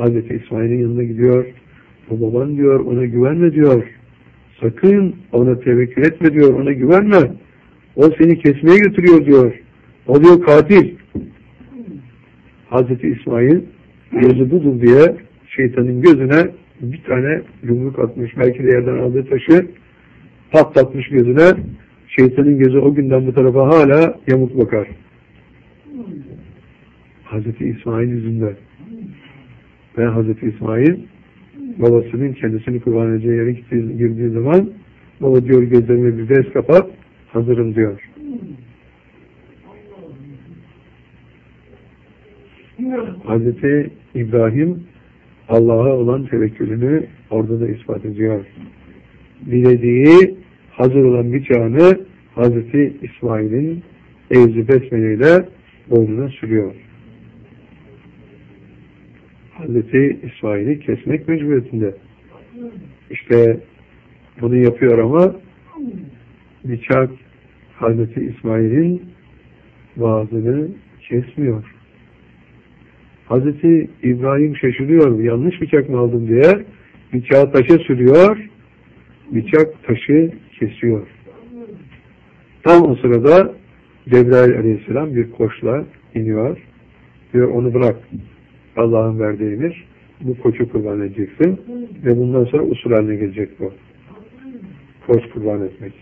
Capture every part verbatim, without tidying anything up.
Hazreti İsmail'in yanına gidiyor. O baban diyor, ona güvenme diyor. Sakın ona tevekkül etme diyor, ona güvenme. O seni kesmeye götürüyor diyor. O diyor katil. Hazreti İsmail gözü budur diye şeytanın gözüne bir tane yumruk atmış. Belki de yerden aldığı taşı patlatmış gözüne. Şeytanın gözü o günden bu tarafa hala yamuk bakar. Hazreti İsmail yüzünden. Ve Hazreti İsmail babasının kendisini kurban edeceği yere gittiği, girdiği zaman baba diyor gözlerime bir bez kapat, hazırım diyor. Hazreti İbrahim Allah'a olan tevekkülünü orada da ispat ediyor. Dilediği hazır olan bıçağını Hazreti İsmail'in evzi besmeleyle boynuna sürüyor. Hazreti İsmail'i kesmek mecburiyetinde. İşte bunu yapıyor ama bıçak Hazreti İsmail'in boğazını kesmiyor. Hazreti İbrahim şaşırıyor. Yanlış bıçak mı aldım diye bıçağı taşa sürüyor. Bıçak taşı kesiyor. Tam o sırada Cebrail aleyhisselam bir koçla iniyor. Diyor onu bırak. Allah'ın verdiği emir. Bu koçu kurban edeceksin. Ve bundan sonra usul haline gelecek bu. Koç kurban etmek.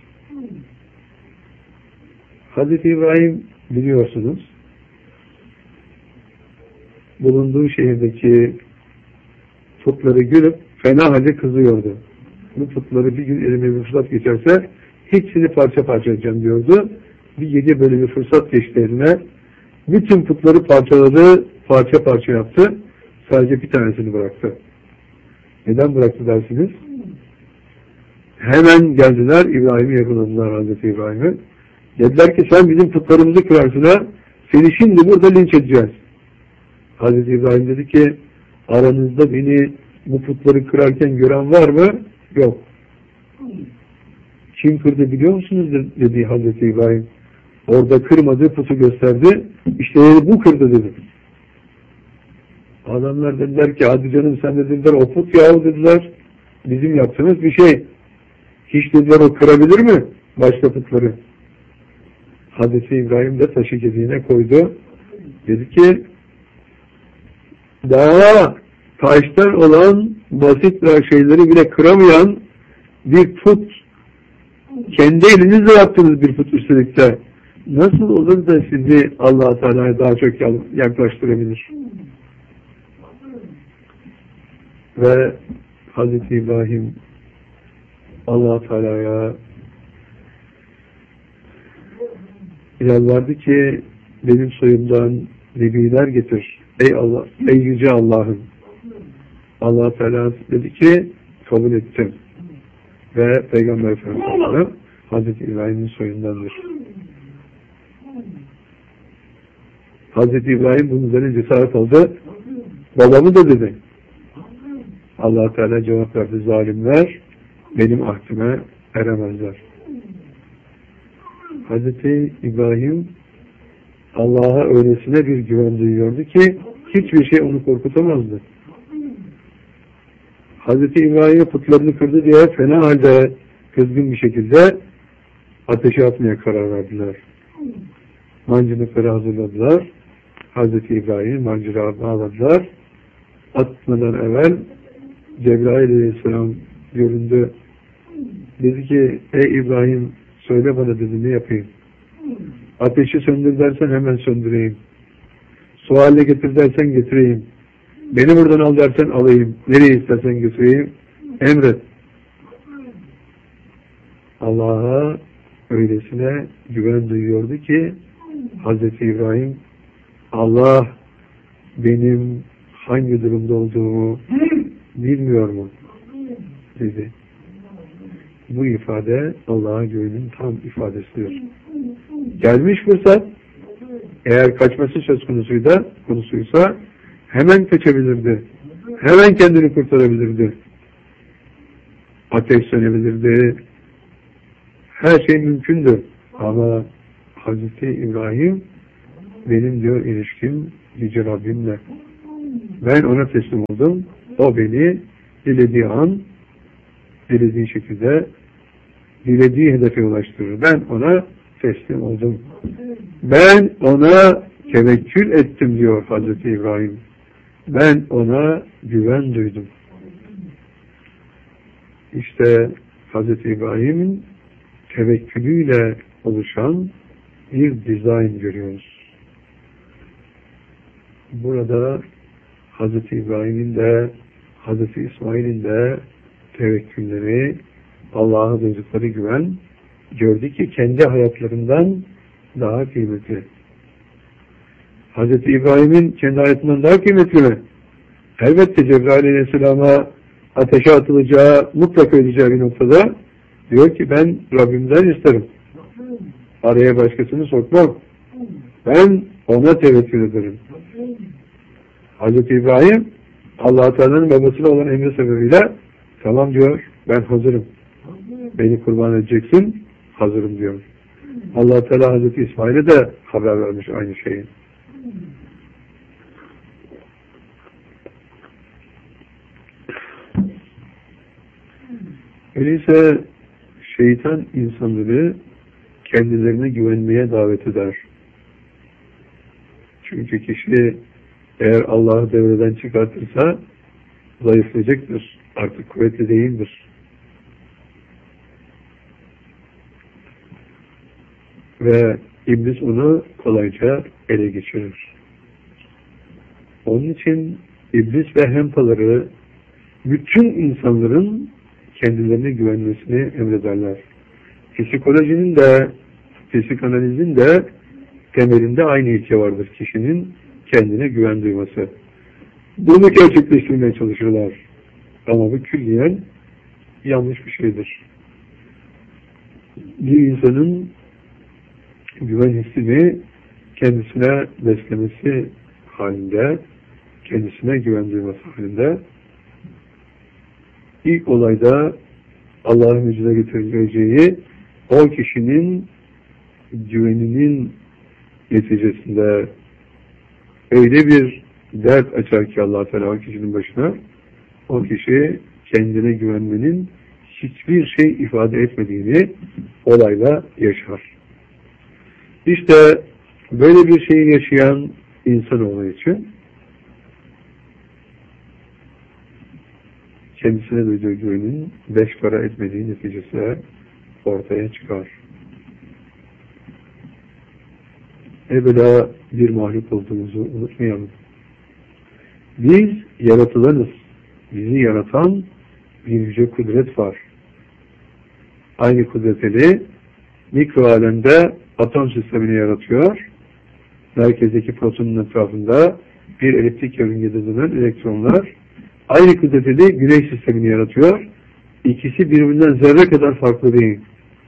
Hazreti İbrahim biliyorsunuz bulunduğu şehirdeki putları görüp fena halde kızıyordu. Bu putları bir gün elime bir fırsat geçerse hepsini parça parça edeceğim diyordu. Bir gece böyle bir fırsat geçti eline. Bütün putları parçaladı, parça parça yaptı. Sadece bir tanesini bıraktı. Neden bıraktı dersiniz? Hemen geldiler, İbrahim'i yakaladılar Hazreti İbrahim'i. Dediler ki sen bizim putlarımızı kırarsın ha, seni şimdi burada linç edeceğiz. Hazreti İbrahim dedi ki aranızda beni bu putları kırarken gören var mı? Yok. Kim kırdı biliyor musunuz dedi Hazreti İbrahim. Orada kırmadığı putu gösterdi. İşte bu kırdı dedi. Adamlar dediler ki hadi canım sen de dediler o put yahu dediler. Bizim yaptığımız bir şey. Hiç dediler o kırabilir mi? Başka putları. Hazreti İbrahim de taşı gediğine koydu. Dedi ki daha taştan olan basit şeyleri bile kıramayan bir put, kendi elinizle yaptığınız bir put üstelik de nasıl olur da sizi Allah-u Teala'ya daha çok yaklaştırabilir? Ve Hazreti İbrahim Allah-u Teala'ya yalvardı ki benim soyumdan nebiler getir. Ey Allah, ey yüce Allah'ım. Allah Teala dedi ki kabul ettim. Ve Peygamber Efendimiz Hazreti İbrahim'in soyundandır. Hazreti İbrahim bunun üzerine cesaret aldı. Babamı da dedi. Allah Teala cevap verdi. Zalimler benim ahdime eremezler. Hazreti İbrahim Allah'a öylesine bir güven duyuyordu ki hiçbir şey onu korkutamazdı. Hazreti İbrahim'e putlarını kırdı diye fena halde kızgın bir şekilde ateşe atmaya karar verdiler. Mancınıkları hazırladılar. Hazreti İbrahim'i mancınığa bağladılar. Atmadan evvel Cebrail aleyhisselam göründü. Dedi ki ey İbrahim söyle bana dedi ne yapayım? Ateşi söndür dersen hemen söndüreyim. Su haline getir dersen getireyim. Beni buradan al dersen alayım. Nereye istersen götüreyim. Emret. Allah'a öylesine güven duyuyordu ki Hazreti İbrahim Allah benim hangi durumda olduğumu bilmiyor mu? Dedi. Bu ifade Allah'a güvenin tam ifadesidir. Gelmiş fırsat eğer kaçması söz konusuysa, konusuysa hemen kaçabilirdi. Hemen kendini kurtarabilirdi. Ateş sönebilirdi. Her şey mümkündü. Ama Hazreti İbrahim benim diyor ilişkim Yüce Rabbimle. Ben ona teslim oldum. O beni dilediği an, dilediği şekilde, dilediği hedefe ulaştırır. Ben ona teslim oldum. Ben ona tevekkül ettim diyor Hazreti İbrahim. Ben ona güven duydum. İşte Hazreti İbrahim'in tevekkülüyle oluşan bir dizayn görüyoruz. Burada Hazreti İbrahim'in de Hazreti İsmail'in de tevekkülleri, Allah'a duydukları güven, gördü ki kendi hayatlarından daha kıymetli. Hazreti İbrahim'in kendi hayatından daha kıymetli mi? Elbette Cebrail Aleyhisselam'a ateşe atılacağı, mutlaka edeceği bir noktada diyor ki ben Rabbimden isterim. Araya başkasını sokmam. Ben ona tevekkül ederim. Hazreti İbrahim Allah-u Teala'nın babasına olan emri sebebiyle tamam diyor, ben hazırım. Beni kurban edeceksin, hazırım diyor. Allah-u Teala Hazreti İsmail'e de haber vermiş aynı şeyi. Öyleyse şeytan insanları kendilerine güvenmeye davet eder. Çünkü kişi eğer Allah'ı devreden çıkartırsa zayıflayacaktır. Artık kuvvetli değildir. Ve iblis onu kolayca ele geçirir. Onun için iblis ve hempaları bütün insanların kendilerine güvenmesini emrederler. Psikolojinin de, psikanalizin de temelinde aynı ilke vardır. Kişinin kendine güven duyması. Bunu gerçekleştirmeye çalışırlar. Ama bu külliyen yanlış bir şeydir. Bir insanın güven hissini kendisine beslemesi halinde, kendisine güven duyması halinde ilk olayda Allah'ın yüzüne getireceği o kişinin güveninin neticesinde öyle bir dert açar ki Allah-u Teala o kişinin başına, o kişi kendine güvenmenin hiçbir şey ifade etmediğini olayla yaşar. İşte böyle bir şeyi yaşayan insanoğlu için kendisine duyduğu güvenin beş para etmediği neticesi ortaya çıkar. Evvela bir mahluk olduğumuzu unutmayalım. Biz yaratılanız. Bizi yaratan bir yüce kudret var. Aynı kudreteli mikro alemde atom sistemini yaratıyor. Merkezdeki protonun etrafında bir eliptik yörüngede dönen elektronlar aynı kudreteli güneş sistemini yaratıyor. İkisi birbirinden zerre kadar farklı değil.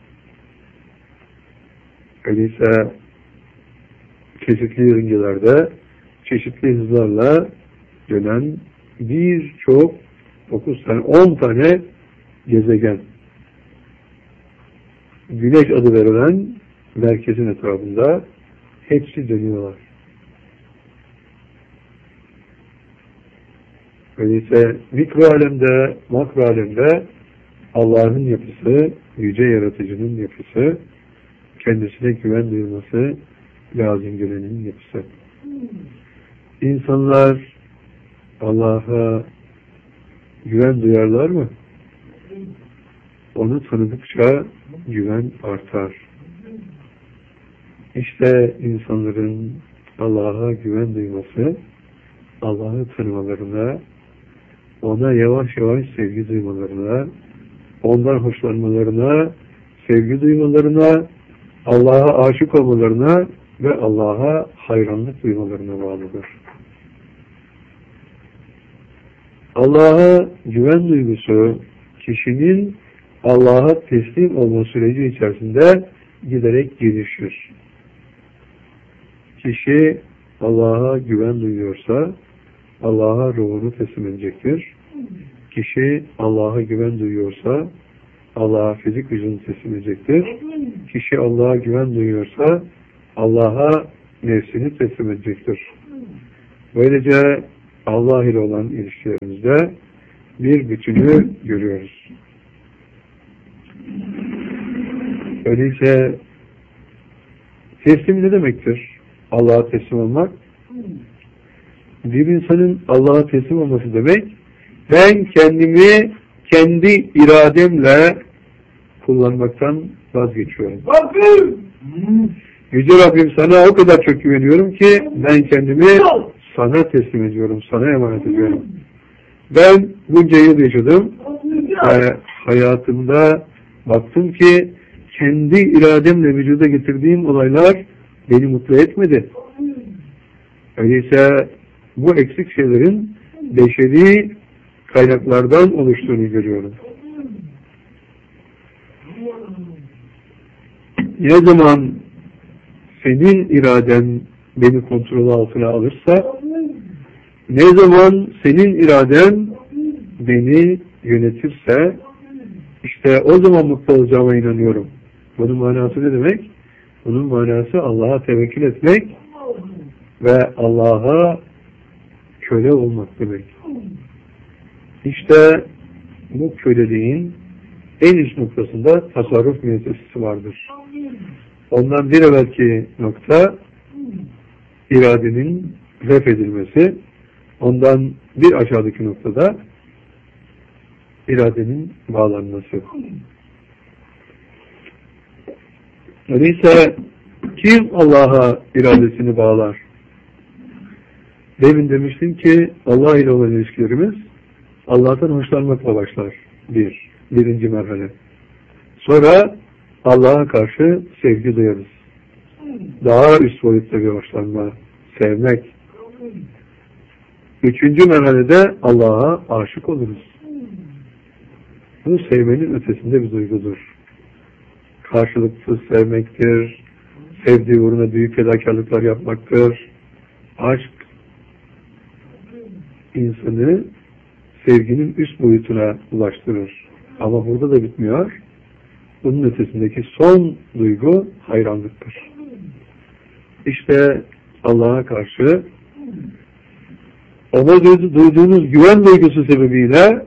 Öyleyse çeşitli yörüngelerde çeşitli hızlarla dönen birçok dokuz tane, on tane gezegen. Güneş adı verilen merkezin etrafında hepsi dönüyorlar. Öyleyse mikro alemde, makro alemde Allah'ın yapısı, yüce yaratıcının yapısı, kendisine güven duyması lazım gelenin yapısı. İnsanlar Allah'a güven duyarlar mı? Onu tanıdıkça güven artar. İşte insanların Allah'a güven duyması, Allah'ı tanımalarına, ona yavaş yavaş sevgi duymalarına, ondan hoşlanmalarına, sevgi duymalarına, Allah'a aşık olmalarına ve Allah'a hayranlık duymalarına bağlıdır. Allah'a güven duygusu, kişinin Allah'a teslim olma süreci içerisinde giderek gelişir. Kişi Allah'a güven duyuyorsa, Allah'a ruhunu teslim edecektir. Kişi Allah'a güven duyuyorsa, Allah'a fizik gücünü teslim edecektir. Kişi Allah'a güven duyuyorsa, Allah'a nefsini teslim edecektir. Böylece Allah ile olan ilişkilerimizde bir bütünü görüyoruz. Öyleyse teslim ne demektir? Allah'a teslim olmak. Bir insanın Allah'a teslim olması demek, ben kendimi kendi irademle kullanmaktan vazgeçiyorum. Yüce Rabbim, sana o kadar çok güveniyorum ki ben kendimi sana teslim ediyorum, sana emanet ediyorum. Ben bunca yıl yaşadım ve hayatımda baktım ki kendi irademle vücuda getirdiğim olaylar beni mutlu etmedi. Öyleyse bu eksik şeylerin beşeri kaynaklardan oluştuğunu görüyorum. Ne zaman senin iraden beni kontrol altına alırsa, ne zaman senin iraden beni yönetirse, işte o zaman mutlu olacağıma inanıyorum. Bunun manası ne demek? Bunun manası Allah'a tevekkül etmek ve Allah'a köle olmak demek. İşte bu köleliğin en üst noktasında tasarruf müessesesi vardır. Ondan bir evvelki nokta iradenin ref edilmesi, ondan bir aşağıdaki noktada iradenin bağlanması. Öyleyse kim Allah'a iradesini bağlar? Demin demiştim ki Allah ile olan ilişkilerimiz Allah'tan hoşlanmakla başlar. Bir, birinci merhale. Sonra Allah'a karşı sevgi duyarız. Daha üst boyutta bir hoşlanma, sevmek. Üçüncü merhalede Allah'a aşık oluruz. Bu sevmenin ötesinde bir duygudur. Karşılıksız sevmektir, sevdiği uğruna büyük fedakarlıklar yapmaktır. Aşk, insanı sevginin üst boyutuna ulaştırır. Ama burada da bitmiyor. Bunun ötesindeki son duygu hayranlıktır. İşte Allah'a karşı ona duyduğunuz güven duygusu sebebiyle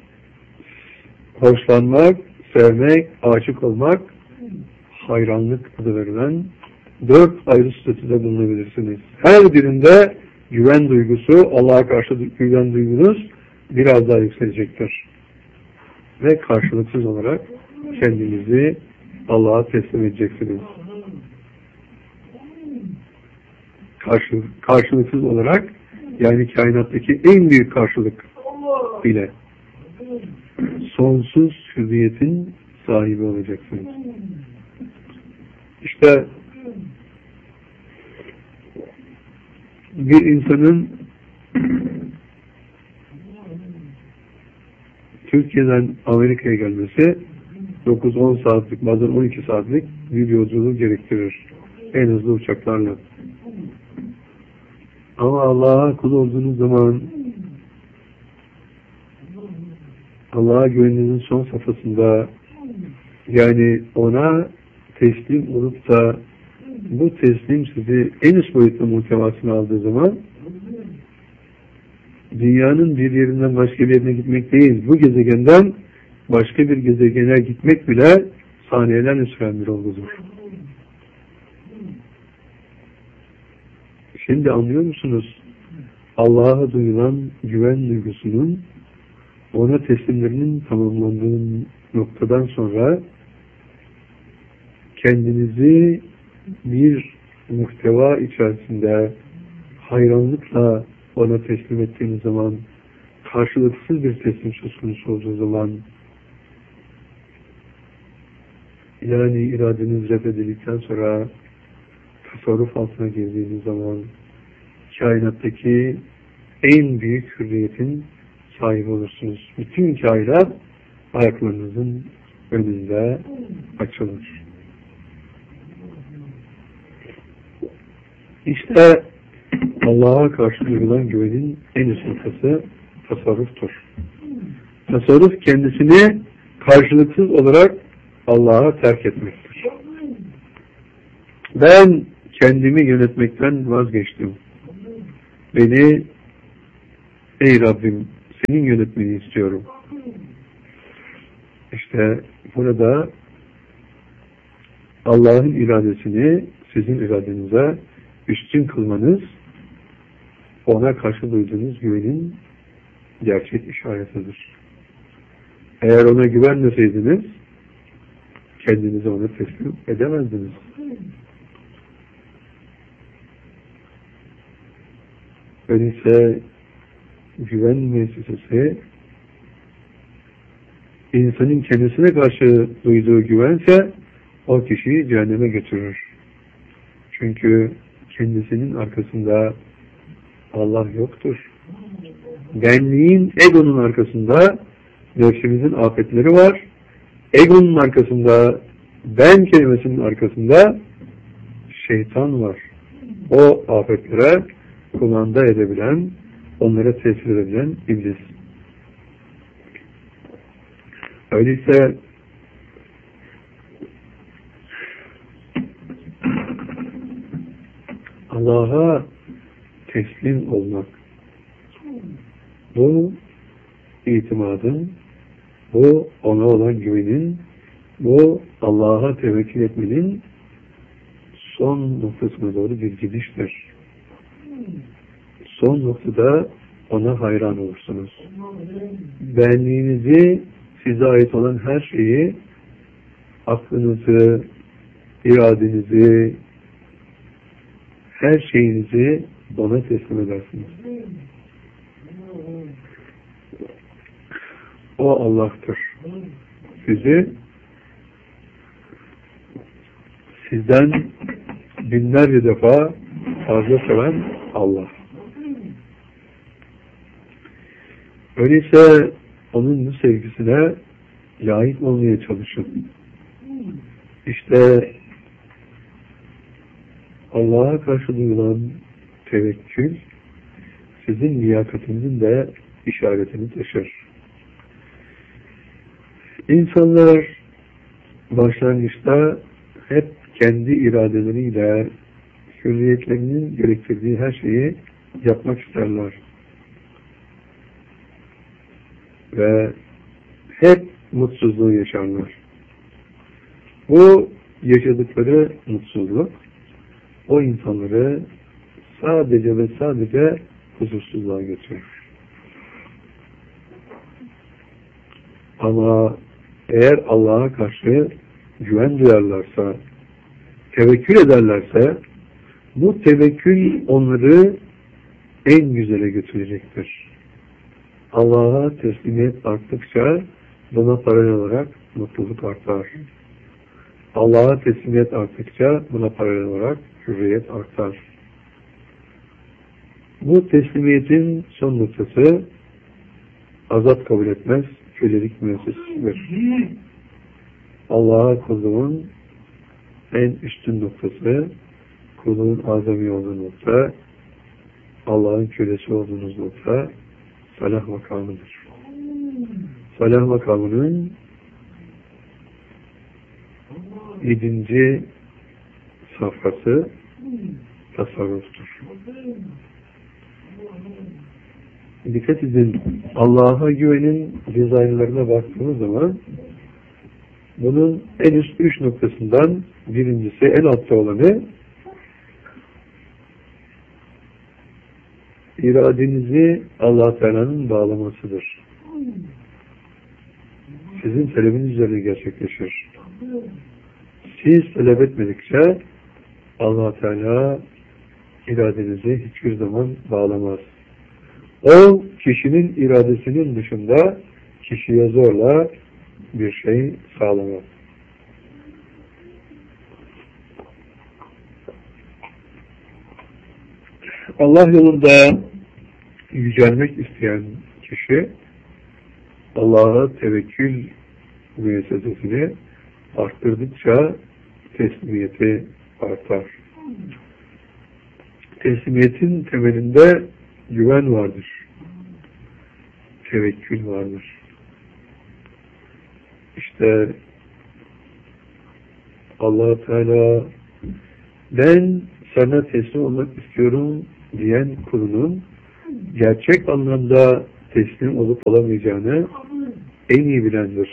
hoşlanmak, sevmek, aşık olmak, hayranlık adı verilen dört ayrı statüde bulunabilirsiniz. Her birinde güven duygusu, Allah'a karşı güven duygunuz biraz daha yükselecektir. Ve karşılıksız olarak kendinizi Allah'a teslim edeceksiniz. Karşı, karşılıksız olarak, yani kainattaki en büyük karşılık ile sonsuz hürriyetin sahibi olacaksınız. İşte bir insanın Türkiye'den Amerika'ya gelmesi dokuz on saatlik, bazen on iki saatlik bir yolculuğu gerektirir. En hızlı uçaklarla. Ama Allah'a kul olduğunuz zaman, Allah'a güveninizin son safhasında, yani ona teslim olup da bu teslim sizi en üst boyutlu muhtevasını aldığı zaman dünyanın bir yerinden başka bir yerine gitmek değil, bu gezegenden başka bir gezegene gitmek bile saniyelerle süren bir olgudur. Şimdi anlıyor musunuz? Allah'a duyulan güven duygusunun ona teslimlerinin tamamlandığı noktadan sonra kendinizi bir muhteva içerisinde hayranlıkla ona teslim ettiğiniz zaman, karşılıksız bir teslim söz konusu olduğu zaman, yani iradeniz reddedildikten sonra tasarruf altına girdiğiniz zaman kainattaki en büyük hürriyetin sahibi olursunuz. Bütün kainat ayaklarınızın önünde açılır. İşte Allah'a karşı duyulan güvenin en üst noktası tasarruftur. Tasarruf kendisini karşılıksız olarak Allah'a terk etmektir. Ben kendimi yönetmekten vazgeçtim. Beni ey Rabbim senin yönetmeni istiyorum. İşte burada Allah'ın iradesini sizin iradenize üstün kılmanız, ona karşı duyduğunuz güvenin gerçek işaretidir. Eğer ona güvenmeseydiniz, kendinizi ona teslim edemezdiniz. Öyleyse güven müessesesi, insanın kendisine karşı duyduğu güvense, o kişiyi cehenneme götürür. Çünkü kendisinin arkasında Allah yoktur. Benliğin, egonun arkasında nefsimizin afetleri var. Egonun arkasında, ben kelimesinin arkasında şeytan var. O afetlere kumanda edebilen, onlara tesir edebilen iblis. Öyleyse Allah'a teslim olmak, bu itimadın, bu ona olan güvenin, bu Allah'a tevekkül etmenin son noktasına doğru bir gidiştir. Son noktada ona hayran olursunuz. Benliğinizi, size ait olan her şeyi, aklınızı, iradenizi, her şeyinizi ona teslim edersiniz. O Allah'tır. Sizi sizden binlerce defa fazla seven Allah. Öyleyse onun bu sevgisine layık olmaya çalışın. İşte Allah'a karşı duyulan tevekkül sizin liyakatinizin de işaretini taşır. İnsanlar başlangıçta hep kendi iradeleriyle hürriyetlerinin gerektirdiği her şeyi yapmak isterler. Ve hep mutsuzluğu yaşarlar. Bu yaşadıkları mutsuzluk o insanları sadece ve sadece huzursuzluğa götürür. Ama eğer Allah'a karşı güven duyarlarsa, tevekkül ederlerse, bu tevekkül onları en güzele götürecektir. Allah'a teslimiyet arttıkça buna paralel olarak mutluluk artar. Allah'a teslimiyet arttıkça buna paralel olarak hürriyet artar. Bu teslimiyetin son noktası azap kabul etmez, kölelik müessesesidir. Allah'a kulluğun en üstün noktası, kulluğun azami olduğu nokta, Allah'ın kölesi olduğunuz nokta, salah makamıdır. Salah makamının yedinci safhası tasarruftur. Dikkat edin, Allah'a güvenin dizaynlarına baktığımız zaman bunun en üst üç noktasından birincisi, en altta olanı iradenizi Allah Teala'nın bağlamasıdır. Sizin talebiniz üzerine gerçekleşir. Siz talep etmedikçe Allah Teala iradenizi hiçbir zaman bağlamaz. O kişinin iradesinin dışında kişiye zorla bir şey sağlamaz. Allah yolunda yücelmek isteyen kişi Allah'a tevekkül müessesesini arttırdıkça teslimiyeti artar. Teslimiyetin temelinde güven vardır. Tevekkül vardır. İşte Allah Teala ben sana teslim olmak istiyorum diyen kulunun gerçek anlamda teslim olup olamayacağını en iyi bilendir.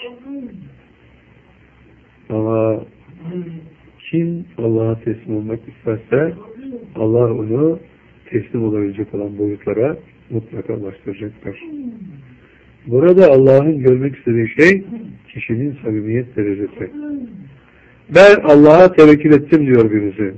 Ama kim Allah'a teslim olmak isterse Allah onu teslim olabilecek olan boyutlara mutlaka ulaştıracaktır. Burada Allah'ın görmek istediği şey kişinin samimiyet derecesi. Ben Allah'a tevekkül ettim diyor birisi.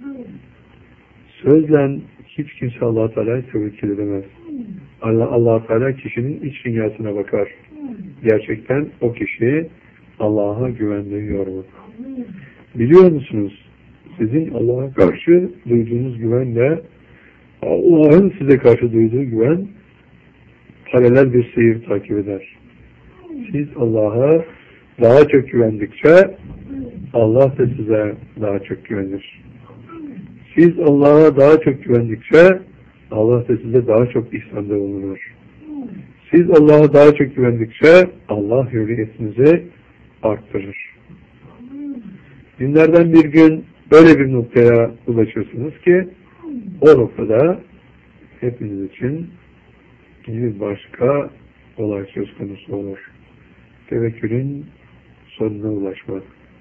Sözle hiç kimse Allah-u Teala'ya tevekkül edemez. Allah, Allah-u Teala kişinin iç dünyasına bakar. Gerçekten o kişi Allah'a güvenmiyor mu? Biliyor musunuz? Sizin Allah'a karşı duyduğunuz güvenle Allah'ın size karşı duyduğu güven paralel bir seyir takip eder. Siz Allah'a daha çok güvendikçe Allah da size daha çok güvenir. Siz Allah'a daha çok güvendikçe Allah da size daha çok ihsanda bulunur. Siz Allah'a daha çok güvendikçe Allah hürriyetinizi arttırır. Günlerden bir gün öyle bir noktaya ulaşırsınız ki o noktada hepiniz için bir başka olay söz konusu olur. Tevekkülün sonuna ulaşmak.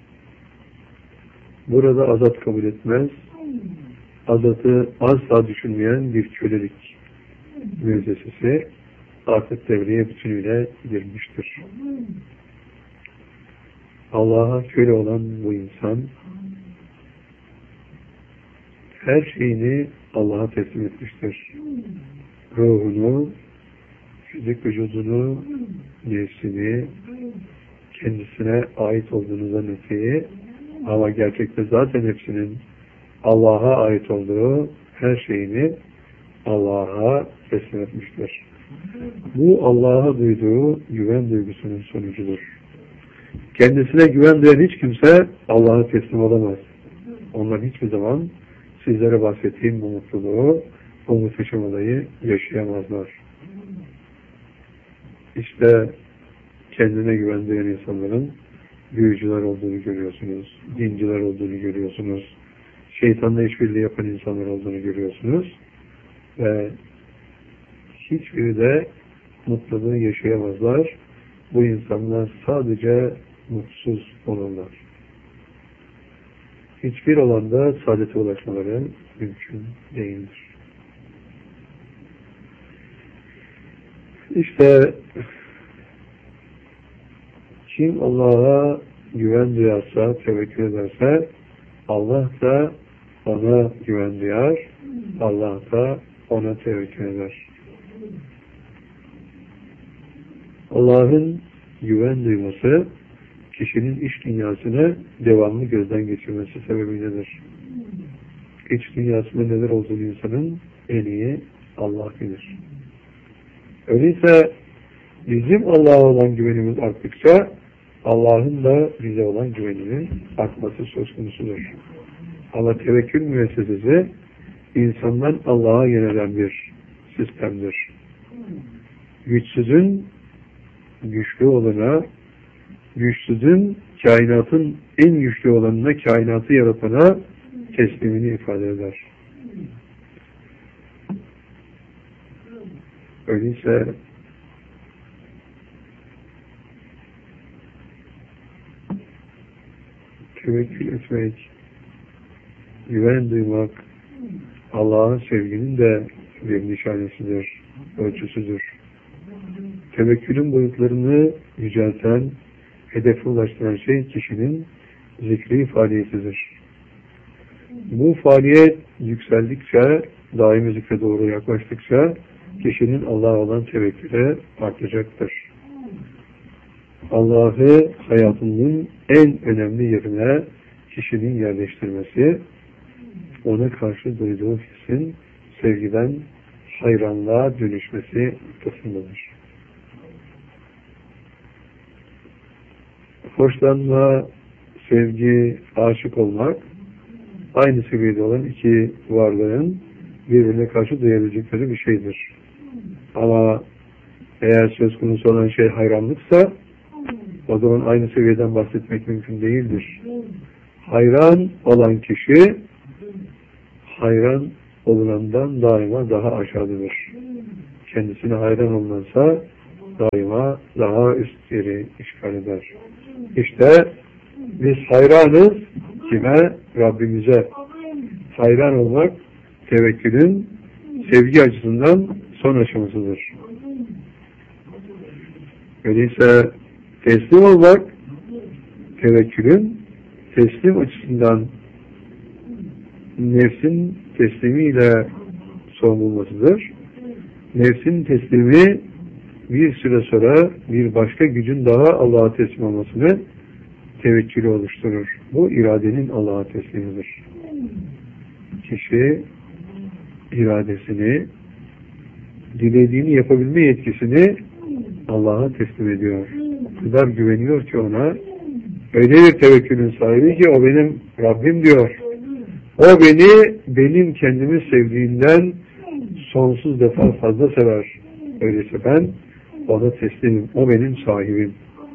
Burada azat kabul etmez, azatı asla düşünmeyen bir kölelik müessesesi artık devreye bütünüyle girmiştir. Allah'a köle olan bu insan her şeyini Allah'a teslim etmiştir. Ruhunu, fizik vücudunu, nefsini, kendisine ait olduğunu zannettiği ama gerçekte zaten hepsinin Allah'a ait olduğu her şeyini Allah'a teslim etmiştir. Bu Allah'a duyduğu güven duygusunun sonucudur. Kendisine güven duyan hiç kimse Allah'a teslim olamaz. Onlar hiçbir zaman sizlere bahsettiğim bu mutluluğu, bu muhteşem olayı yaşayamazlar. İşte kendine güven duyan insanların büyücüler olduğunu görüyorsunuz, dinciler olduğunu görüyorsunuz, şeytanla işbirliği yapan insanlar olduğunu görüyorsunuz ve hiçbiri de mutluluğu yaşayamazlar. Bu insanlar sadece mutsuz olurlar. Hiçbir alanda saadete ulaşmaları mümkün değildir. İşte kim Allah'a güven duyarsa, tevekkül ederse Allah da ona güven duyar, Allah da ona tevekkül eder. Allah'ın güven duyması kişinin iç dünyasını devamlı gözden geçirmesi sebebindedir. İç dünyasında neler olduğunu insanın en iyi Allah bilir. Öyleyse bizim Allah'a olan güvenimiz arttıkça Allah'ın da bize olan güveninin artması söz konusudur. Ama tevekkül müessesesi insandan Allah'a yönelen bir sistemdir. Güçsüzün güçlü olana, güçsüzün kainatın en güçlü olanına, kainatı yaratana teslimini ifade eder. Öyleyse tevekkül etmek, güven duymak Allah'ın sevginin de bir nişanesidir, ölçüsüdür. Tevekkülün boyutlarını yücelten, hedefe ulaştıran şey kişinin zikri faaliyetidir. Bu faaliyet yükseldikçe, daimi zikre doğru yaklaştıkça kişinin Allah'a olan tevekkülü artacaktır. Allah'ı hayatının en önemli yerine kişinin yerleştirmesi, ona karşı duyduğu hissin sevgiden hayranlığa dönüşmesi kısmındadır. Hoşlanma, sevgi, aşık olmak aynı seviyede olan iki varlığın birbirine karşı duyabilecekleri bir şeydir. Ama eğer söz konusu olan şey hayranlıksa o zaman aynı seviyeden bahsetmek mümkün değildir. Hayran olan kişi hayran olunandan daima daha aşağıdadır. kendisine hayran olunansa daima daha üst yeri işgal eder. İşte biz hayranız kime? Rabbimize. Hayran olmak tevekkülün sevgi açısından son aşamasıdır. Öyleyse teslim olmak tevekkülün teslim açısından nefsin teslimiyle son bulmasıdır. Nefsin teslimi bir süre sonra bir başka gücün daha Allah'a teslim olmasını tevekkülü oluşturur. Bu iradenin Allah'a teslimidir. Kişi iradesini, dilediğini yapabilme yetkisini Allah'a teslim ediyor. O kadar güveniyor ki ona, öyle bir tevekkülün sahibi ki o benim Rabbim diyor. O beni benim kendimi sevdiğinden sonsuz defa fazla sever. Öyleyse ben ona teslimim. O benim sahibim.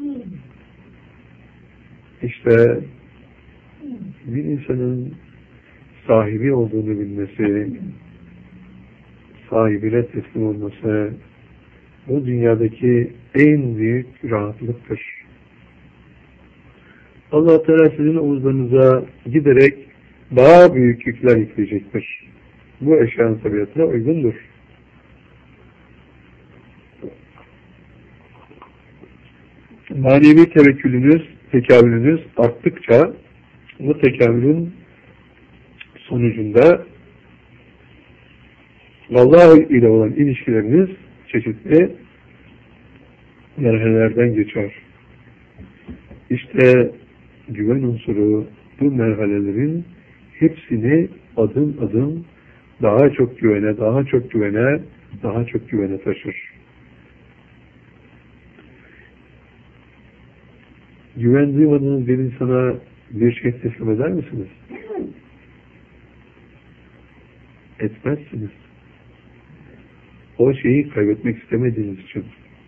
İşte bir insanın sahibi olduğunu bilmesi, sahibine teslim olması bu dünyadaki en büyük rahatlıktır. Allah Teala sizin omuzlarınıza giderek daha büyük yükler yükleyecektir. Bu eşyanın tabiatına uygundur. Manevi tevekkülünüz, tekamülünüz arttıkça bu tekamülün sonucunda Allah ile olan ilişkileriniz çeşitli merhalelerden geçer. İşte güven unsuru bu merhalelerin hepsini adım adım daha çok güvene, daha çok güvene, daha çok güvene taşır. Güven duymadığınız bir insana bir şey teslim eder misiniz? Etmezsiniz. O şeyi kaybetmek istemediğiniz için.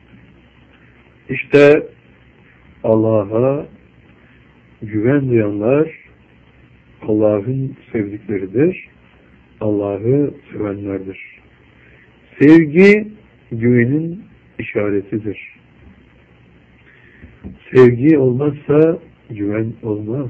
İşte Allah'a güven duyanlar Allah'ın sevdikleridir. Allah'ı sevenlerdir. Sevgi güvenin işaretidir. Sevgi olmazsa güven olmaz.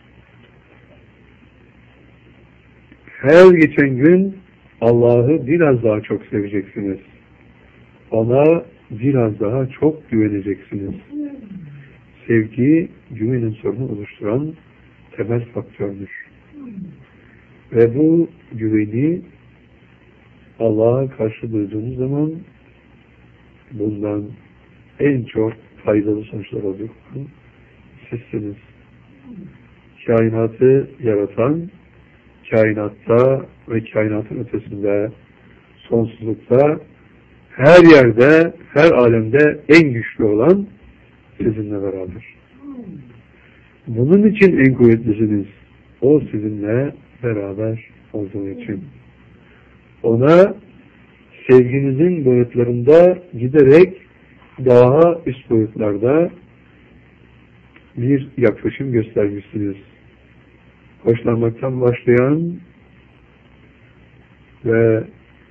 Her geçen gün Allah'ı biraz daha çok seveceksiniz. Ona biraz daha çok güveneceksiniz. Sevgi, güvenin sorunu oluşturan temel faktördür. Ve bu güveni Allah'a karşı duyduğunuz zaman bundan en çok faydalı sonuçlar olacak sizsiniz. Kainatı yaratan, kainatta ve kainatın ötesinde, sonsuzlukta, her yerde, her alemde en güçlü olan sizinle beraber. Bunun için en kuvvetlisiniz. O sizinle beraber olduğu için. Ona sevginizin boyutlarında giderek daha üst boyutlarda bir yaklaşım göstermişsiniz. Hoşlanmaktan başlayan ve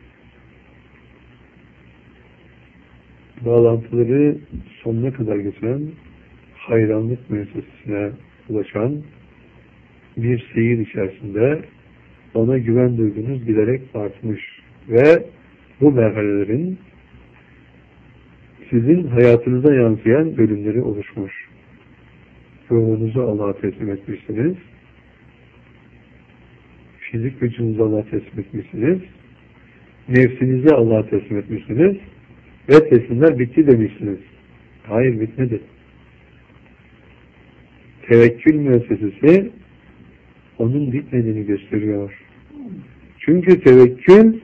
bağlantıları sonuna kadar getiren hayranlık müessesesine ulaşan bir seyir içerisinde ona güven duygunuz giderek artmış ve bu merhalelerin sizin hayatınıza yansıyan bölümleri oluşmuş. Ruhunuzu Allah'a teslim etmişsiniz. Fizik vücudunuzu Allah'a teslim etmişsiniz. Nefsinizi Allah'a teslim etmişsiniz. Ve teslimler bitti demişsiniz. Hayır, bitmedi. Tevekkül müessesesi onun bitmediğini gösteriyor. Çünkü tevekkül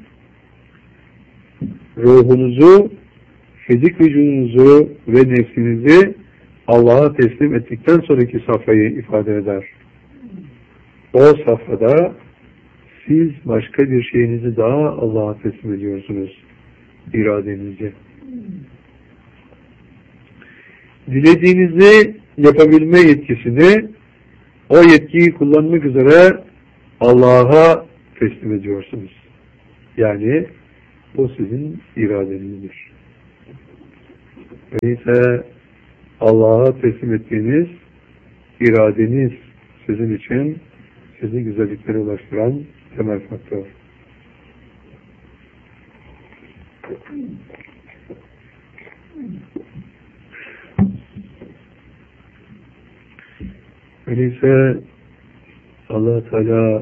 ruhunuzu, fizik vücudunuzu ve nefsinizi Allah'a teslim ettikten sonraki safhayı ifade eder. O safhada siz başka bir şeyinizi daha Allah'a teslim ediyorsunuz. İradenizi. Dilediğinizi yapabilme yetkisini, o yetkiyi kullanmak üzere Allah'a teslim ediyorsunuz. Yani O sizin iradenizdir. Öyleyse Allah'a teslim ettiğiniz iradeniz sizin için sizi güzelliklere ulaştıran temel faktör. Öyleyse Allah-u Teala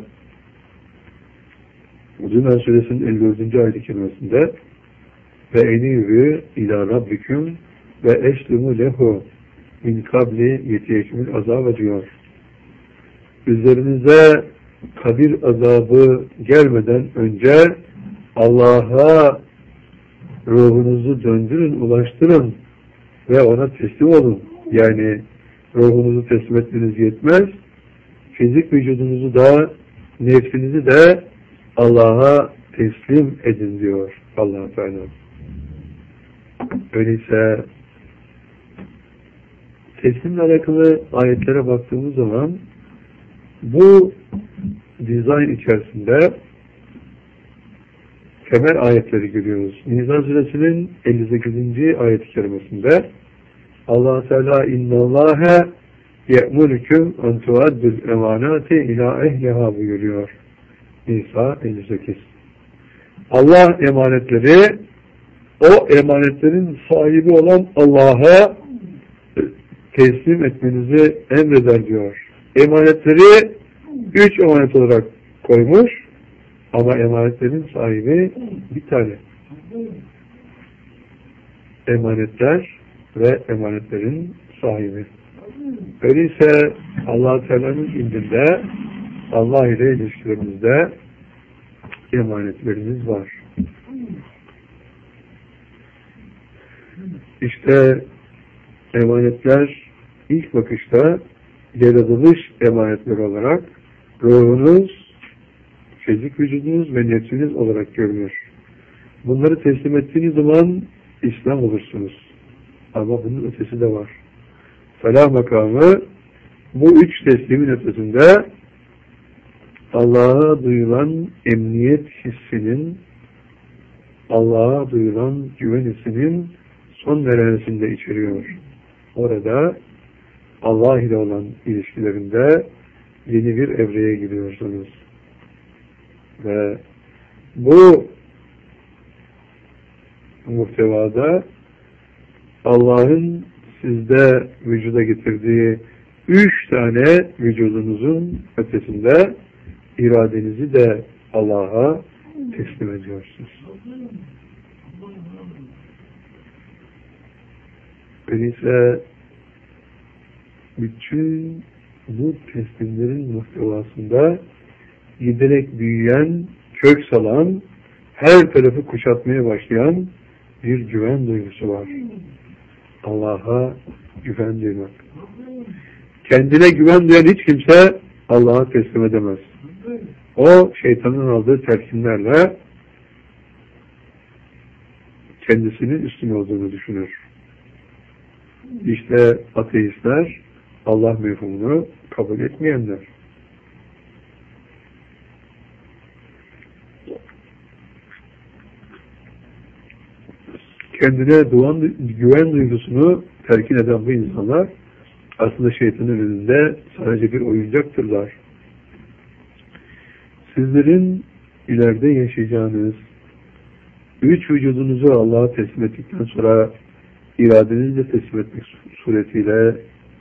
Zümer Suresinin elli dördüncü ayet-i kerimesinde ve enîbû ilâ rabbiküm ve eslimû lehu min kabli yetiyekümül azâbe diyor. Üzerinize kabir azabı gelmeden önce Allah'a ruhunuzu döndürün, ulaştırın ve ona teslim olun. Yani ruhunuzu teslim etmeniz yetmez. Fizik vücudunuzu da, nefsinizi de Allah'a teslim edin diyor Allah-u Teala. Öyleyse teslimle alakalı ayetlere baktığımız zaman bu dizayn içerisinde temel ayetleri görüyoruz. Nisa Suresinin elli sekizinci ayet-i kerimesinde Allah-u Teala innallâhe ye'murüküm en tuaddül emanâti ilâ ehliha buyuruyor. Nisa elli sekiz. Allah emanetleri o emanetlerin sahibi olan Allah'a teslim etmenizi emreder diyor. Emanetleri üç emanet olarak koymuş ama emanetlerin sahibi bir tane. Emanetler ve emanetlerin sahibi. Öyleyse Allah-u Teala'nın indinde Allah ile ilişkilerimizde emanetlerimiz var. İşte emanetler ilk bakışta yaratılış emanetleri olarak ruhunuz, fizik vücudunuz ve nefsiniz olarak görünür. Bunları teslim ettiğiniz zaman İslam olursunuz. Ama bunun ötesi de var. Felah makamı bu üç teslimin ötesinde Allah'a duyulan emniyet hissinin, Allah'a duyulan güven hissinin son derecesinde içeriyor. Orada Allah ile olan ilişkilerinde yeni bir evreye giriyorsunuz. Ve bu muhtevada Allah'ın sizde vücuda getirdiği üç tane vücudunuzun ötesinde iradenizi de Allah'a teslim ediyorsunuz. Öyleyse bütün bu teslimlerin muhtevasında giderek büyüyen, kök salan, her tarafı kuşatmaya başlayan bir güven duygusu var. Allah'a güven duymak. Kendine güven duyan hiç kimse Allah'a teslim edemez. O şeytanın aldığı telkinlerle kendisinin üstün olduğunu düşünür. İşte ateistler Allah mefhumunu kabul etmeyenler. Kendine duan, güven duygusunu terkin eden bu insanlar aslında şeytanın önünde sadece bir oyuncaktırlar. Sizlerin ileride yaşayacağınız üç vücudunuzu Allah'a teslim ettikten sonra iradenizle teslim etmek suretiyle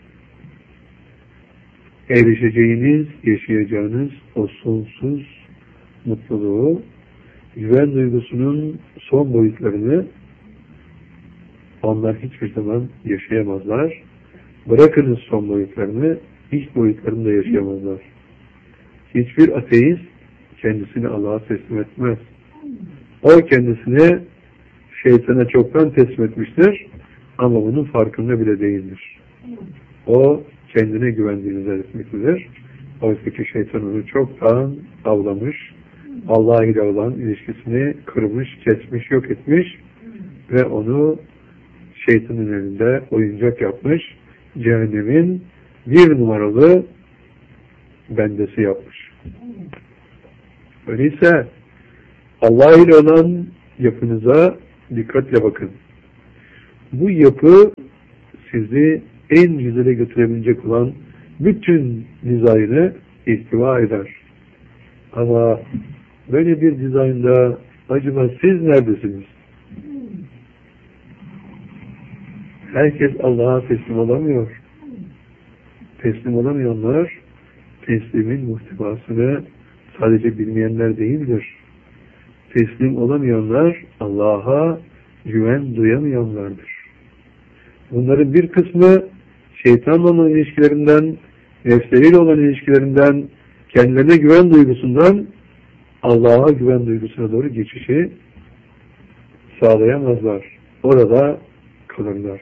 erişeceğiniz, yaşayacağınız o sonsuz mutluluğu, güven duygusunun son boyutlarını onlar hiçbir zaman yaşayamazlar. Bırakınız son boyutlarını, ilk boyutlarını da yaşayamazlar. Hiçbir ateist kendisini Allah'a teslim etmez. O kendisini şeytana çoktan teslim etmiştir ama bunun farkında bile değildir. O kendine güvendiğini zannetmektedir. Oysa ki şeytan onu çoktan avlamış, Allah ile olan ilişkisini kırmış, kesmiş, yok etmiş ve onu şeytanın elinde oyuncak yapmış, cehennemin bir numaralı bendesi yapmış. Öyleyse Allah ile olan yapınıza dikkatle bakın. Bu yapı sizi en güzele götürebilecek olan bütün dizaynı ihtiva eder. Ama böyle bir dizaynda acaba siz neredesiniz? Herkes Allah'a teslim olamıyor. Teslim olamayanlar, teslimin muhtevasını sadece bilmeyenler değildir. Teslim olamayanlar Allah'a güven duyamayanlardır. Bunların bir kısmı şeytanla olan ilişkilerinden, nefsleriyle olan ilişkilerinden, kendilerine güven duygusundan Allah'a güven duygusuna doğru geçişi sağlayamazlar. Orada kalırlar.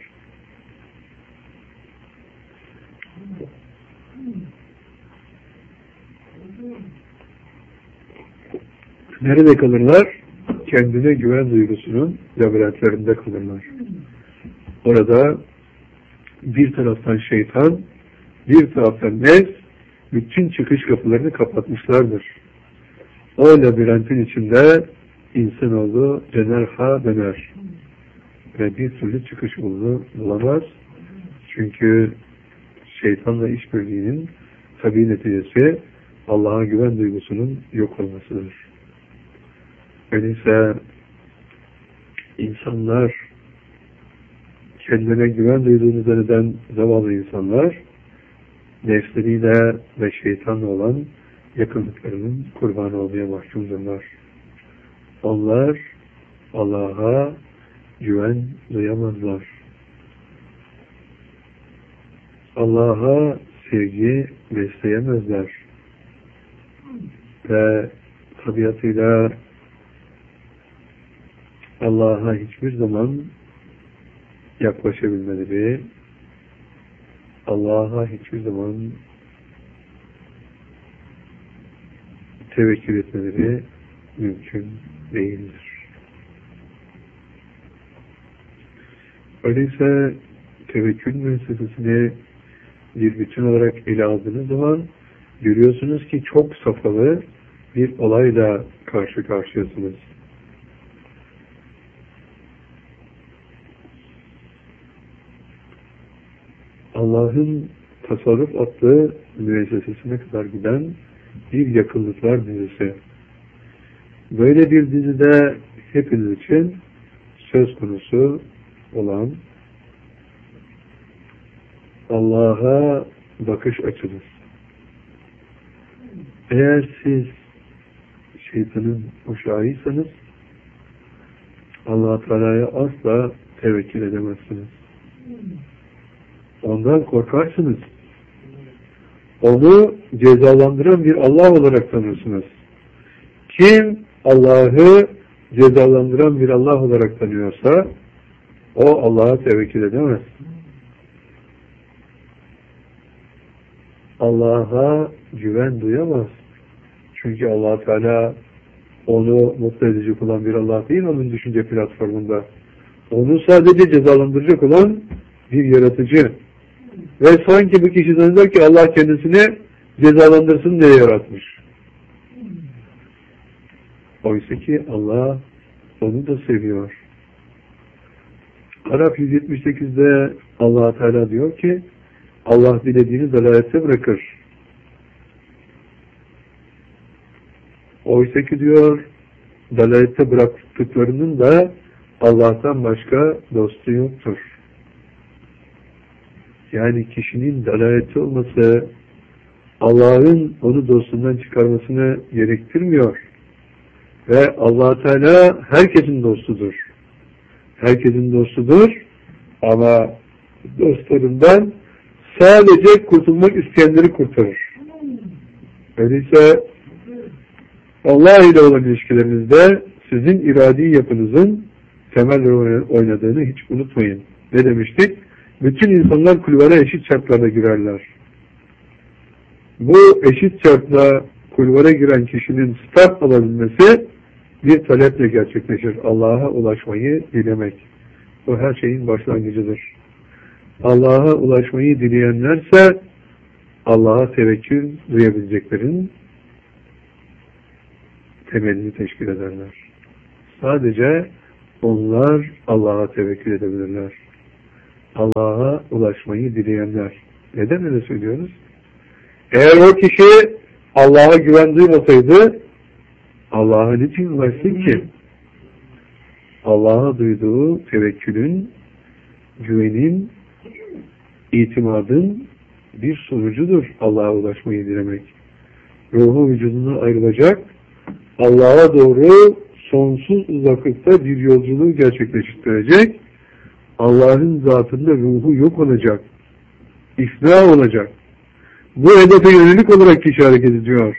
Nerede kalırlar? Kendine güven duygusunun labirentlerinde kalırlar. Orada bir taraftan şeytan, bir taraftan nefs, bütün çıkış kapılarını kapatmışlardır. O labirentin içinde insanoğlu cenarha döner. Ve bir türlü çıkış yolunu bulamaz. Çünkü şeytanla işbirliğinin tabii neticesi Allah'a güven duygusunun yok olmasıdır. Öyleyse insanlar, kendilerine güven duyduğunu zanneden zavallı insanlar, nefsleriyle ve şeytanla olan yakınlıklarının kurbanı olmaya mahkumdurlar. Onlar Allah'a güven duyamazlar. Allah'a sevgi besleyemezler. Ve tabiatıyla Allah'a hiçbir zaman yaklaşabilmeleri, Allah'a hiçbir zaman tevekkül etmeleri mümkün değildir. Öyleyse tevekkül meselesini bir bütün olarak ele aldığınız zaman görüyorsunuz ki çok safhalı bir olayla karşı karşıyasınız. Allah'ın tasarruf adlı müessesesine kadar giden bir yakınlıklar dizisi. Böyle bir dizide hepiniz için söz konusu olan Allah'a bakış açınız. Eğer siz şeytanın uşağıysanız Allah-u Teala'ya asla tevekkül edemezsiniz. Ondan korkarsınız. Onu cezalandıran bir Allah olarak tanırsınız. Kim Allah'ı cezalandıran bir Allah olarak tanıyorsa o Allah'a tevekkül edemez. Allah'a güven duyamaz. Çünkü Allah Teala onu mutlu edecek olan bir Allah değil onun düşünce platformunda. Onu sadece cezalandıracak olan bir yaratıcı. Ve sanki bu kişi zanneder ki Allah kendisini cezalandırsın diye yaratmış. Oysa ki Allah onu da seviyor. Araf yüz yetmiş sekizde Allah Teala diyor ki Allah dilediğini dalalette bırakır. Oysa ki diyor dalalette bıraktıklarının da Allah'tan başka dostu yoktur. Yani kişinin dalalette olması Allah'ın onu dostundan çıkarmasını gerektirmiyor. Ve Allah Teala herkesin dostudur. Herkesin dostudur ama dostlarından sadece kurtulmak isteyenleri kurtarır. Öyleyse Allah ile olan ilişkilerinizde sizin iradi yapınızın temel oynadığını hiç unutmayın. Ne demiştik? Bütün insanlar kulvara eşit şartlarda girerler. Bu eşit şartla kulvara giren kişinin start alabilmesi bir taleple gerçekleşir. Allah'a ulaşmayı dilemek. Bu her şeyin başlangıcıdır. Allah'a ulaşmayı dileyenlerse Allah'a tevekkül duyabileceklerin temelini teşkil ederler. Sadece onlar Allah'a tevekkül edebilirler. Allah'a ulaşmayı dileyenler. Neden öyle söylüyoruz? Eğer o kişi Allah'a güven duymasaydı Allah'a niçin ulaşsın ki? Allah'a duyduğu tevekkülün, güvenin, itimadın bir sonucudur Allah'a ulaşmayı dilemek. Ruhu vücuduna ayrılacak, Allah'a doğru sonsuz uzaklıkta bir yolculuğu gerçekleştirecek, Allah'ın zatında ruhu yok olacak, iflah olacak. Bu hedefe yönelik olarak kişi hareket ediyor.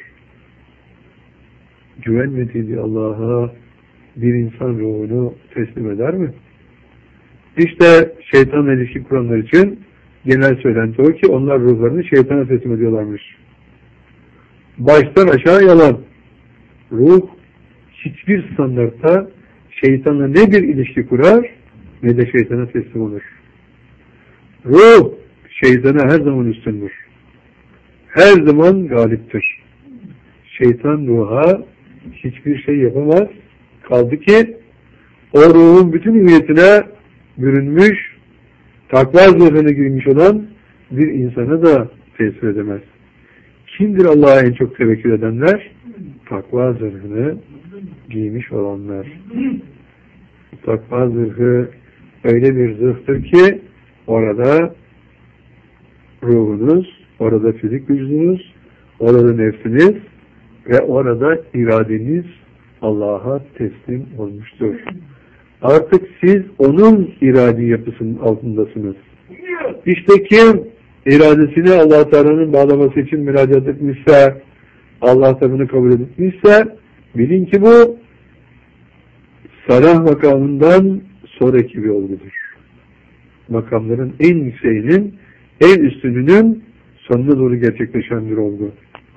Güvenmediği Allah'a bir insan ruhunu teslim eder mi? İşte şeytanla ilişki kuranlar için genel söylenti o ki onlar ruhlarını şeytana teslim ediyorlarmış. Baştan aşağı yalan. Ruh hiçbir standartta şeytanla ne bir ilişki kurar ne de şeytana teslim olur. Ruh şeytana her zaman üstündür. Her zaman galiptir. Şeytan ruha hiçbir şey yapamaz. Kaldı ki o ruhun bütün hüviyetine bürünmüş, takva zırhını giymiş olan bir insana da tesir edemez. Kimdir Allah'a en çok tevekkül edenler? Takva zırhını giymiş olanlar. Takva zırhı öyle bir zırhtır ki orada ruhunuz, orada fizik vücudunuz, orada nefsiniz ve orada iradeniz Allah'a teslim olmuştur. Artık siz onun iradi yapısının altındasınız. İşte kim iradesini Allah Teala'nın bağlaması için müracaat etmişse, Allah tarafını kabul etmişse, bilin ki bu salah makamından sonraki bir olgudur. Makamların en yükseğinin, en üstününün sonuna doğru gerçekleşen bir olgu.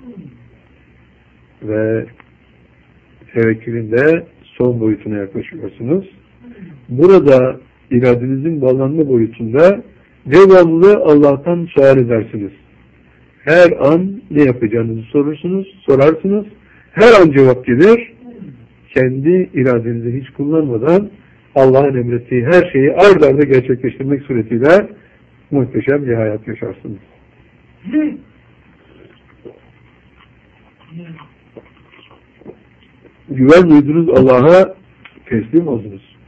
Ve tevekkülün de son boyutuna yaklaşıyorsunuz. Burada iradenizin bağlanma boyutunda devamlı Allah'tan sual edersiniz. Her an ne yapacağınızı sorursunuz, sorarsınız. Her an cevap gelir. Kendi iradenizi hiç kullanmadan Allah'ın emrettiği her şeyi ard arda gerçekleştirmek suretiyle muhteşem bir hayat yaşarsınız. Güven duydunuz, Allah'a teslim oldunuz.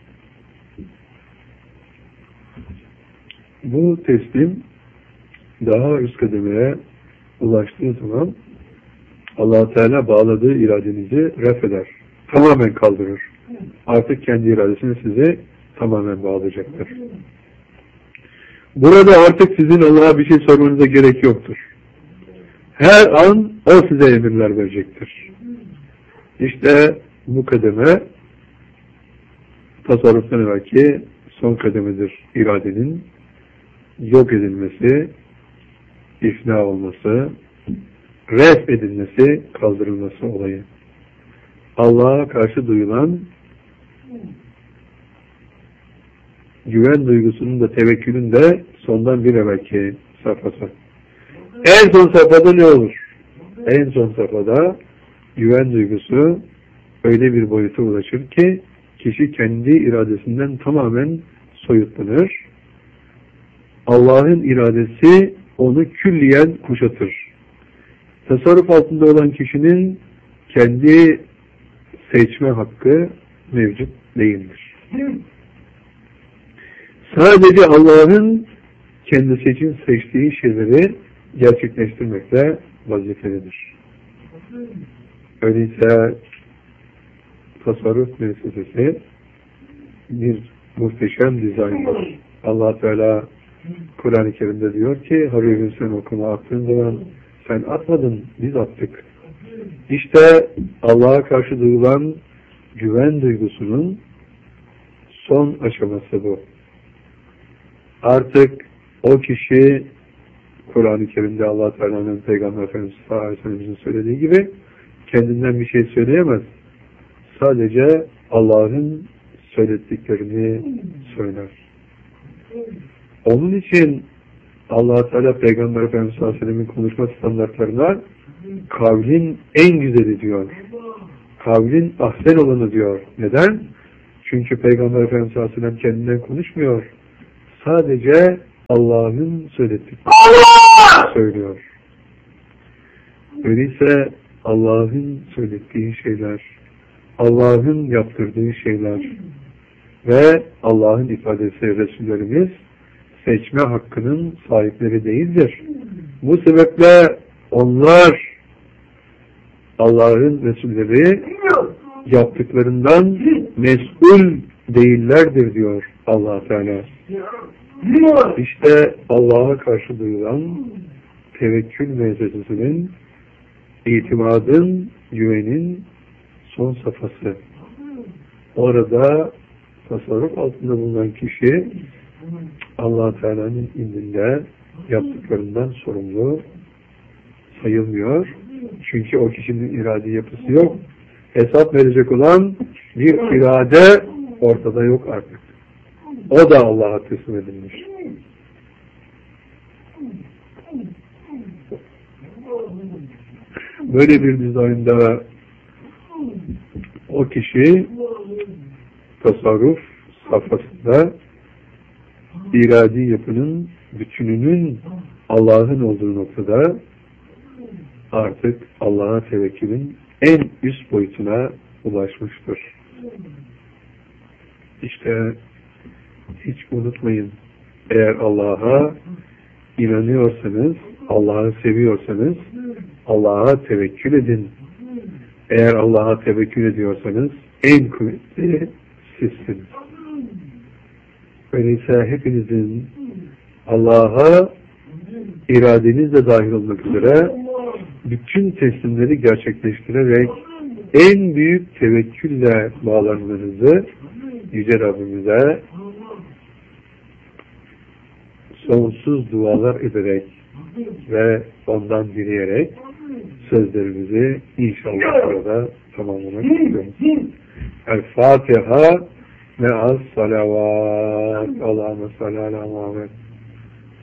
Bu teslim daha üst kademeye ulaştığı zaman Allah Teala bağladığı iradenizi ref eder. Tamamen kaldırır. Artık kendi iradesini size tamamen bağlayacaktır. Burada artık sizin Allah'a bir şey sormanıza gerek yoktur. Her an o size emirler verecektir. İşte bu kademe tasarruftan evvelki son kademedir iradenin yok edilmesi, ifna olması, ref edilmesi, kaldırılması olayı. Allah'a karşı duyulan güven duygusunun da tevekkülün de sondan bir evvelki safhası. En son safhada ne olur? En son safhada güven duygusu öyle bir boyuta ulaşır ki kişi kendi iradesinden tamamen soyutlanır. Allah'ın iradesi onu külliyen kuşatır. Tasarruf altında olan kişinin kendi seçme hakkı mevcut değildir. Sadece Allah'ın kendisi için seçtiği şeyleri gerçekleştirmekle vazifelidir. Öyleyse tasarruf müessesesi bir muhteşem dizayndır. Allah Teala Kur'an-ı Kerim'de diyor ki Harun sen okuma attığın zaman sen atmadın, biz attık. İşte Allah'a karşı duyulan güven duygusunun son aşaması bu. Artık o kişi Kur'an-ı Kerim'de Allah Teala'nın Peygamber Efendimiz sallallahu aleyhi ve sellem'in söylediği gibi kendinden bir şey söyleyemez. Sadece Allah'ın söylediklerini söyler. Onun için Allah Teala Peygamber Efendimiz sallallahu aleyhi ve sellem'in konuşma standartlarına kavlin en güzeli diyor. Kavlin ahsen olanı diyor. Neden? Çünkü Peygamber Efendimiz sallallahu aleyhi ve sellem kendinden konuşmuyor. Sadece Allah'ın söylediklerini söylüyor. Öyleyse Allah'ın söylediği şeyler, Allah'ın yaptırdığı şeyler ve Allah'ın ifadesi Resullerimiz seçme hakkının sahipleri değildir. Bu sebeple onlar Allah'ın Resulleri yaptıklarından mesul değillerdir diyor Allah Teala. İşte Allah'a karşı duyulan tevekkül mevzesinin, itimadın, güvenin son safhası. Orada tasarruf altında bulunan kişi Allah Teala'nın indinde yaptıklarından sorumlu sayılmıyor. Çünkü o kişinin irade yapısı yok. Hesap verecek olan bir irade ortada yok artık. O da Allah'a teslim edilmiş. Böyle bir dizaynda o kişi tasarruf safhasında iradi yapının bütününün Allah'ın olduğu noktada artık Allah'a tevekkülün en üst boyutuna ulaşmıştır. İşte hiç unutmayın, eğer Allah'a inanıyorsanız, Allah'ı seviyorsanız Allah'a tevekkül edin. Eğer Allah'a tevekkül ediyorsanız en kuvvetli sizsiniz. Öyleyse hepinizin Allah'a iradenizle dahil olmak üzere bütün teslimleri gerçekleştirerek en büyük tevekkülle bağlanmanızı Yüce Rabbimize sonsuz dualar ederek ve ondan dileyerek sözlerimizi inşallah burada tamamlamak istiyoruz. El-Fatiha me'as salavat. Allahümme salli ala Muhammed.